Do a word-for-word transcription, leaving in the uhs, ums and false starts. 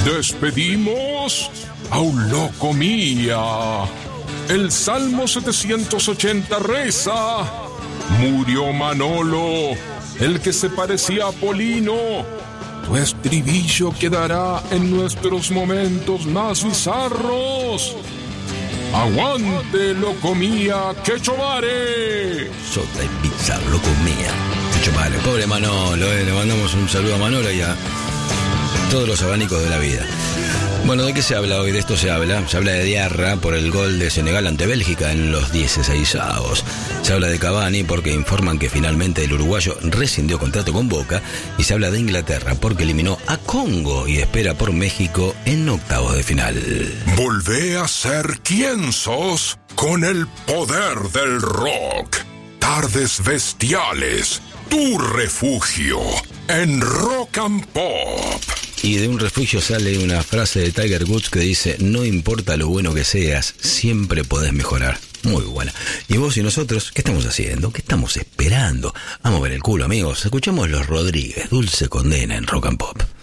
Despedimos a un loco mía. El Salmo setecientos ochenta reza: murió Manolo, el que se parecía a Polino. Tu estribillo quedará en nuestros momentos más bizarros. ¡Aguante, loco mía, que chovare! Sota y pizza, loco mía, que chovare. Pobre Manolo, eh, le mandamos un saludo a Manolo y a todos los abanicos de la vida. Bueno, ¿de qué se habla hoy? De esto se habla. Se habla de Diarra por el gol de Senegal ante Bélgica en los dieciseisavos. Se habla de Cavani porque informan que finalmente el uruguayo rescindió contrato con Boca. Y se habla de Inglaterra porque eliminó a Congo y espera por México en octavos de final. Volvé a ser quien sos con el poder del rock. Tardes bestiales, tu refugio en Rock and Pop. Y de un refugio sale una frase de Tiger Woods que dice: no importa lo bueno que seas, siempre podés mejorar. Muy buena. Y vos y nosotros, ¿qué estamos haciendo? ¿Qué estamos esperando? Vamos a ver el culo, amigos. Escuchamos Los Rodríguez, Dulce Condena en Rock and Pop.